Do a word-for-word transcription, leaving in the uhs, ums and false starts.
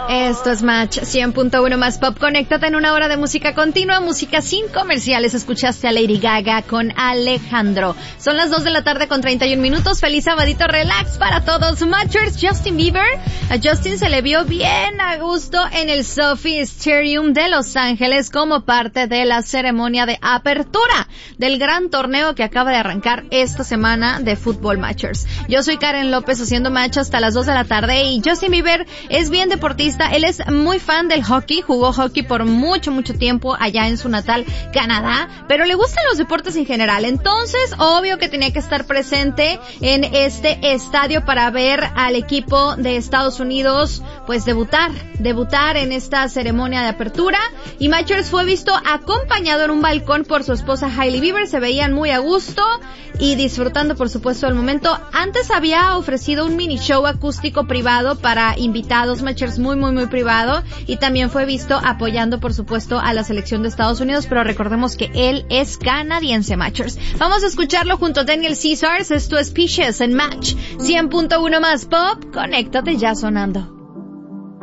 Esto es Match cien punto uno más Pop. Conéctate en una hora de música continua, música sin comerciales. Escuchaste a Lady Gaga con Alejandro. Son las dos de la tarde con treinta y un minutos. Feliz sabadito relax para todos. Matchers, Justin Bieber. A Justin se le vio bien a gusto en el Sophie Stadium de Los Ángeles como parte de la ceremonia de apertura del gran torneo que acaba de arrancar esta semana de fútbol. Matchers. Yo soy Karen López haciendo match hasta las dos de la tarde y Justin Bieber es bien deportista. Él es muy fan del hockey, jugó hockey por mucho, mucho tiempo allá en su natal Canadá, pero le gustan los deportes en general. Entonces, obvio que tenía que estar presente en este estadio para ver al equipo de Estados Unidos, pues debutar, debutar en esta ceremonia de apertura. Y Matchers fue visto acompañado en un balcón por su esposa Hailey Bieber. Se veían muy a gusto y disfrutando, por supuesto, del momento. Antes había ofrecido un mini show acústico privado para invitados, Matchers, muy, muy, muy privado, y también fue visto apoyando, por supuesto, a la selección de Estados Unidos, pero recordemos que él es canadiense, Matchers. Vamos a escucharlo junto a Daniel Caesars. Esto es Peaches en Match cien punto uno más Pop. Conéctate ya sonando.